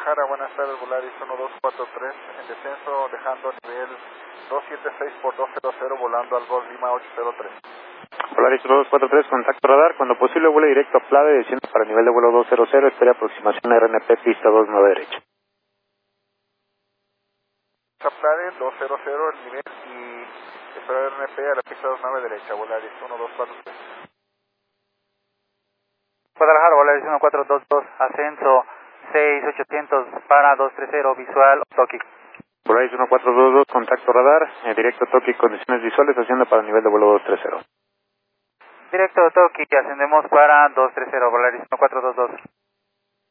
Guadalajara, buenas tardes, Volaris 1243, en descenso dejando nivel 276 por 200, volando al Golf Lima 803. Volaris 1243, contacto radar, cuando posible vuele directo a Plade, desciende para el nivel de vuelo 200, espera aproximación RNP pista 29 derecha. Plade 200 el nivel y espera RNP a la pista 29 derecha, Volaris 1243. Guadalajara, Volaris 1422, ascenso 6800 para 230, visual Toki. Volaris 1422, contacto radar, directo Toki, condiciones visuales, haciendo para el nivel de vuelo 230. Directo Toki, ascendemos para 230, Volaris 1422.